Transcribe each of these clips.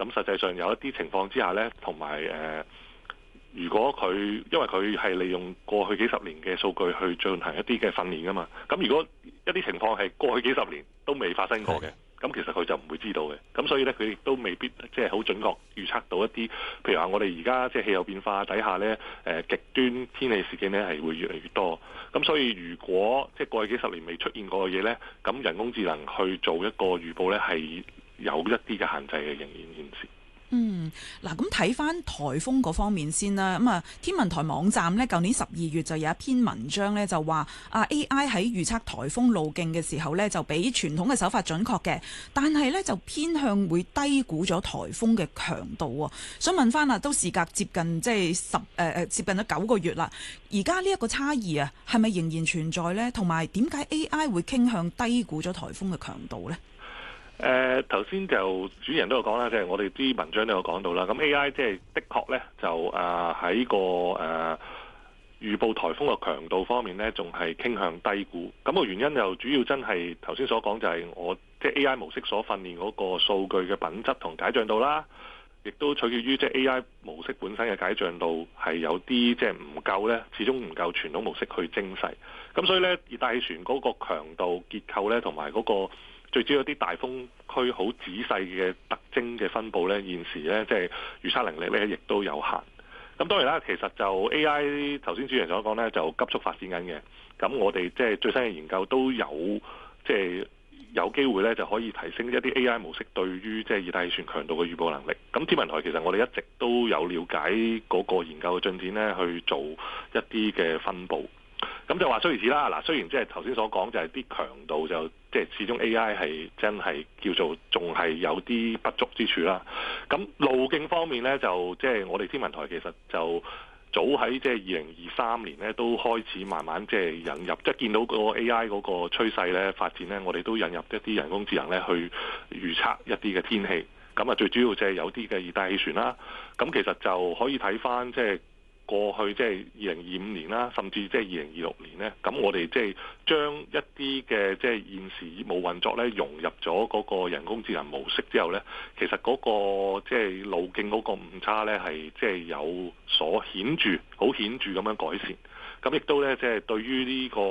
咁實際上有一啲情況之下呢，同埋如果因為佢係利用過去幾十年嘅數據去進行一啲嘅訓練噶嘛，咁如果一啲情況係過去幾十年都未發生過嘅，咁其實佢就唔會知道嘅。咁所以呢，佢亦都未必即係好準確預測到一啲，譬如話我哋而家即係氣候變化底下呢，極端天氣事件呢係會越嚟越多。咁所以如果即係過去幾十年未出現過嘅嘢呢，咁人工智能去做一個預報呢，係有一啲嘅限制嘅，仍然現時。 嗱，咁睇翻颱風嗰方面先啦。咁天文台網站呢，舊年12月就有一篇文章呢，就話AI 喺預測颱風路徑嘅時候呢，就比傳統嘅手法準確嘅，但係呢，就偏向會低估咗颱風嘅強度。想問翻都事隔接近即係接近咗9個月啦，而家呢一個差異係咪仍然存在呢？同埋點解 AI 會傾向低估咗颱風嘅強度呢？ 頭先就主持人都有講啦，即係我哋啲文章都有講到啦。咁 AI 即係的確咧，就喺個預報颱風嘅強度方面咧，仲係傾向低估。咁個原因就主要真係頭先所講，就係我即係 AI 模式所訓練嗰個數據嘅品質同解像度啦，亦都取決於即係 AI 模式本身嘅解像度係有啲即係唔夠咧，始終唔夠傳統模式去精細。咁所以咧，熱帶氣旋嗰個強度結構咧，同埋嗰個最主要啲大風區好仔細嘅特徵嘅分佈咧，現時咧即係預測能力咧，亦都有限。咁當然啦，其實就 AI 頭先主持人所講咧，就急速發展緊嘅。咁我哋即係最新嘅研究都有即係有機會咧，就可以提升一啲 AI 模式對於即係熱帶氣旋強度嘅預報能力。咁天文台其實我哋一直都有了解嗰個研究嘅進展咧，去做一啲嘅分佈。咁就話雖如此啦，嗱，雖然即係頭先所講就係啲強度就即係始終 AI 係真係叫做仲係有啲不足之處啦。咁路徑方面咧，就即係我哋天文台其實就早喺即係2023年咧都開始慢慢即係引入，即係見到個 AI 嗰個趨勢咧發展咧，我哋都引入一啲人工智能咧去預測一啲嘅天氣。咁最主要就係有啲嘅熱帶氣旋啦。咁其實就可以睇翻即係過去即係2025年啦，甚至即係2026年呢，咁我哋即係將一啲嘅即係現時業務運作咧融入咗嗰個人工智能模式之後呢，其實嗰個即係路徑嗰個誤差呢係即係有所顯著、好顯著咁樣改善。咁亦都呢，即係對於呢個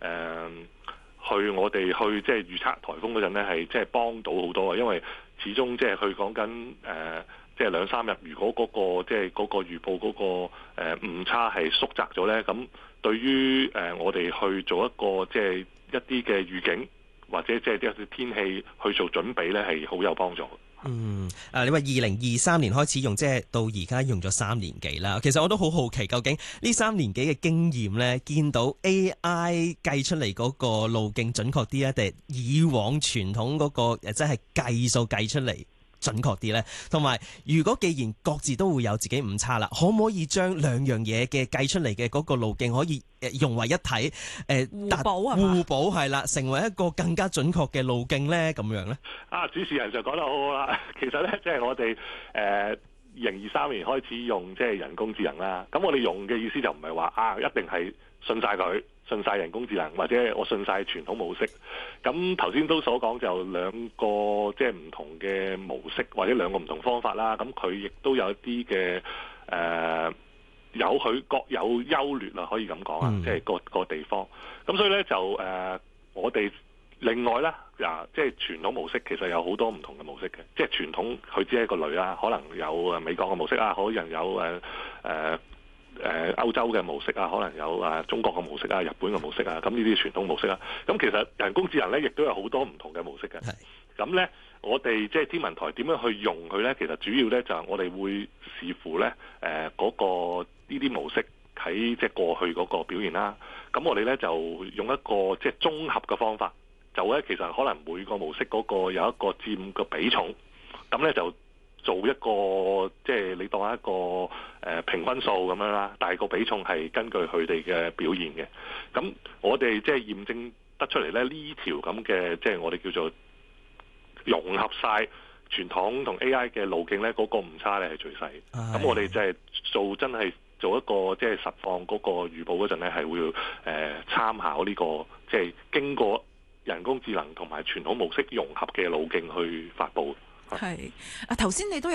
我哋去即係預測颱風嗰陣呢，係即係幫到好多啊，因為始終即係佢講緊即係2-3日，如果嗰個即係嗰個預報嗰個誤差係縮窄咗咧，咁對於我哋去做一個即係一啲嘅預警，或者即係一啲天氣去做準備咧，係好有幫助。 你話2023年開始用，即係到而家用咗3年幾啦。其實我都好好奇，究竟呢3年幾嘅經驗咧，見到 AI 計出嚟嗰個路徑準確啲啊，定係以往傳統嗰個即係計數計出嚟準確啲呢？同埋，如果既然各自都會有自己誤差啦，可唔可以將兩樣嘢嘅計出嚟嘅嗰個路徑可以融為一體？互補係啦，成為一個更加準確嘅路徑呢？咁樣呢？ 主持人就講得好好啦。其實呢，即係我哋2023年開始用即係人工智能啦。咁我哋用嘅意思就唔係話一定係信晒佢。信晒人工智能，或者我信晒傳統模式。咁頭先都所講就兩個即係唔同嘅模式，或者兩個唔同方法啦。咁佢亦都有一啲嘅有佢各有優劣啦，可以咁講啊。即係個地方。咁所以咧就我哋另外咧即係傳統模式其實有好多唔同嘅模式嘅。即係傳統佢只係一個類啦，可能有美國嘅模式啊，可能有歐洲嘅模式啊，可能有中國嘅模式啊、日本嘅模式啊，咁呢啲傳統模式啊。咁其實人工智能咧，亦都有好多唔同嘅模式嘅。咁咧，我哋即係天文台點樣去用佢咧？其實主要咧就係我哋會視乎咧嗰個呢啲模式喺即係過去嗰個表現啦。咁我哋咧就用一個即係綜合嘅方法，就咧其實可能每個模式嗰個有一個佔個比重，咁咧就做一個即係你當一個平均數咁樣啦，但係個比重係根據佢哋嘅表現嘅。咁我哋即係驗證得出嚟咧，呢條咁嘅即係我哋叫做融合晒傳統同 AI 嘅路徑咧，嗰個誤差咧係最細。咁我哋就係真係做一個即係實況嗰個預報嗰陣咧，係會參考呢個即係經過人工智能同埋傳統模式融合嘅路徑去發布。 係頭先你都有